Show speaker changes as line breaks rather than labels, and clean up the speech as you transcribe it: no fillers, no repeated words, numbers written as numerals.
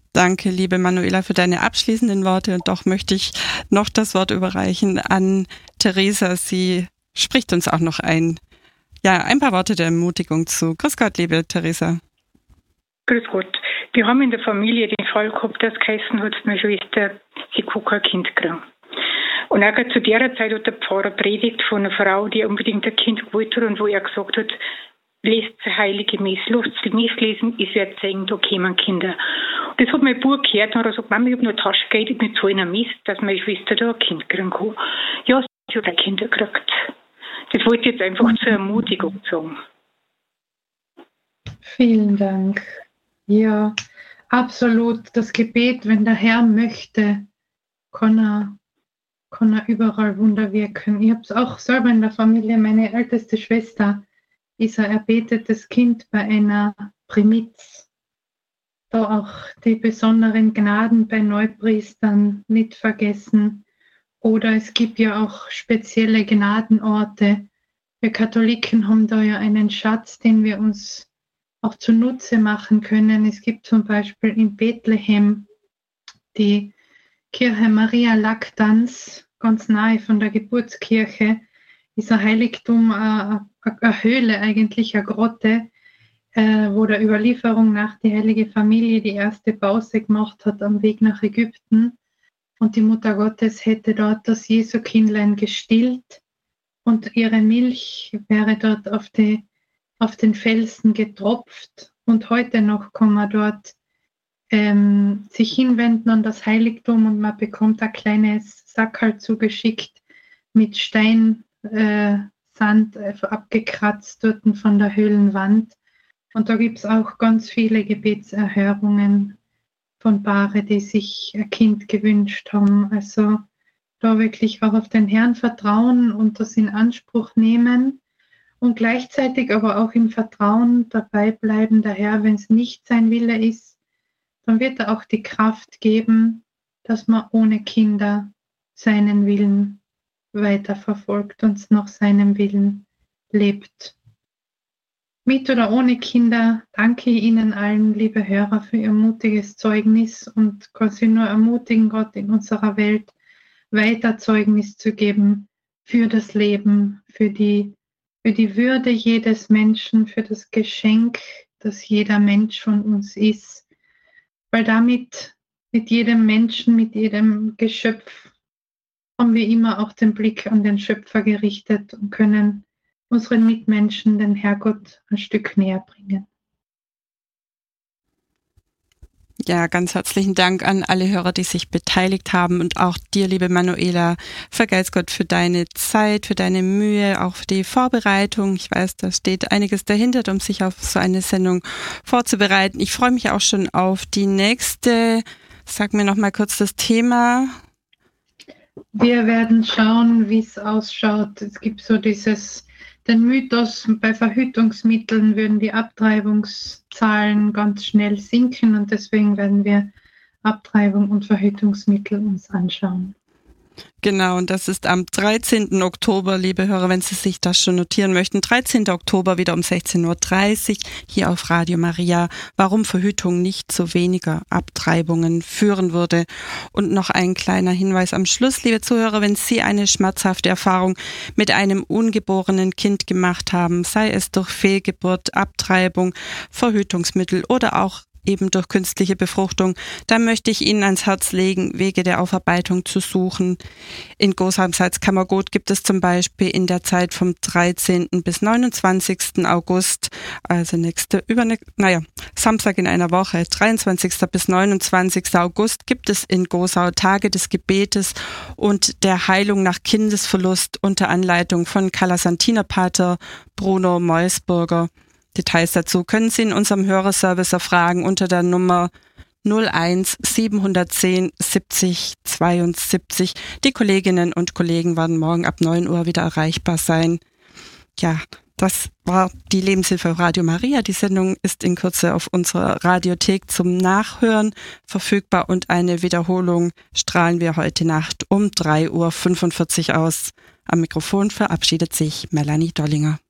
Danke, liebe Manuela, für deine abschließenden Worte. Und doch möchte ich noch das Wort überreichen an Theresa. Sie spricht uns auch noch ein paar Worte der Ermutigung zu. Grüß Gott, liebe Theresa.
Grüß Gott. Wir haben in der Familie den Fall gehabt, dass geheißen hat, meine Schwester, sie kann kein Kind kriegen. Und auch zu der Zeit hat der Pfarrer predigt von einer Frau, die unbedingt ein Kind gewollt hat und wo er gesagt hat, lest die heilige Messe, lasst die Messe lesen, ich werde zeigen, da kommen Kinder. Und das hat mein Bruder gehört und hat gesagt, Mama, ich habe nur Taschengeld, ich zahle eine Messe, dass meine Schwester da ein Kind kriegen kann. Ja, sie hat ein Kind gekriegt. Das wollte ich jetzt einfach zur Ermutigung sagen.
Vielen Dank. Ja, absolut. Das Gebet, wenn der Herr möchte, kann er überall Wunder wirken. Ich habe es auch selber in der Familie. Meine älteste Schwester ist ein erbetetes Kind bei einer Primiz. Da auch die besonderen Gnaden bei Neupriestern nicht vergessen. Oder es gibt ja auch spezielle Gnadenorte. Wir Katholiken haben da ja einen Schatz, den wir uns auch zunutze machen können. Es gibt zum Beispiel in Bethlehem die Kirche Maria Lactans, ganz nahe von der Geburtskirche, ist ein Heiligtum, eine Höhle eigentlich, eine Grotte, wo der Überlieferung nach die heilige Familie die erste Pause gemacht hat am Weg nach Ägypten. Und die Mutter Gottes hätte dort das Jesu-Kindlein gestillt und ihre Milch wäre dort auf den Felsen getropft. Und heute noch kann man dort sich hinwenden an das Heiligtum und man bekommt ein kleines Sackerl zugeschickt mit Stein, Sand abgekratzt dort von der Höhlenwand. Und da gibt es auch ganz viele Gebetserhörungen von Paare, die sich ein Kind gewünscht haben. Also da wirklich auch auf den Herrn vertrauen und das in Anspruch nehmen und gleichzeitig aber auch im Vertrauen dabei bleiben, der Herr, wenn es nicht sein Wille ist, dann wird er auch die Kraft geben, dass man ohne Kinder seinen Willen weiterverfolgt und nach seinem Willen lebt. Mit oder ohne Kinder danke ich Ihnen allen, liebe Hörer, für Ihr mutiges Zeugnis und kann Sie nur ermutigen, Gott in unserer Welt weiter Zeugnis zu geben für das Leben, für die Würde jedes Menschen, für das Geschenk, das jeder Mensch von uns ist. Weil damit, mit jedem Menschen, mit jedem Geschöpf, haben wir immer auch den Blick an den Schöpfer gerichtet und können unseren Mitmenschen den Herrgott ein Stück näher bringen.
Ja, ganz herzlichen Dank an alle Hörer, die sich beteiligt haben und auch dir, liebe Manuela. Vergelt's Gott für deine Zeit, für deine Mühe, auch für die Vorbereitung. Ich weiß, da steht einiges dahinter, um sich auf so eine Sendung vorzubereiten. Ich freue mich auch schon auf die nächste. Sag mir noch mal kurz das Thema.
Wir werden schauen, wie es ausschaut. Es gibt so den Mythos, bei Verhütungsmitteln würden die Abtreibungszahlen ganz schnell sinken und deswegen werden wir Abtreibung und Verhütungsmittel uns anschauen.
Genau, und das ist am 13. Oktober, liebe Hörer, wenn Sie sich das schon notieren möchten. 13. Oktober wieder um 16.30 Uhr hier auf Radio Maria, warum Verhütung nicht zu weniger Abtreibungen führen würde. Und noch ein kleiner Hinweis am Schluss, liebe Zuhörer, wenn Sie eine schmerzhafte Erfahrung mit einem ungeborenen Kind gemacht haben, sei es durch Fehlgeburt, Abtreibung, Verhütungsmittel oder auch eben durch künstliche Befruchtung, dann möchte ich Ihnen ans Herz legen, Wege der Aufarbeitung zu suchen. In Gosheim-Salzkammergut gibt es zum Beispiel in der Zeit vom 13. bis 29. August, also Samstag in einer Woche, 23. bis 29. August, gibt es in Gosau Tage des Gebetes und der Heilung nach Kindesverlust unter Anleitung von Kalasantiner-Pater Bruno Meusburger. Details dazu können Sie in unserem Hörerservice erfragen unter der Nummer 01 710 70 72. Die Kolleginnen und Kollegen werden morgen ab 9 Uhr wieder erreichbar sein. Ja, das war die Lebenshilfe Radio Maria. Die Sendung ist in Kürze auf unserer Radiothek zum Nachhören verfügbar und eine Wiederholung strahlen wir heute Nacht um 3:45 Uhr aus. Am Mikrofon verabschiedet sich Melanie Dollinger.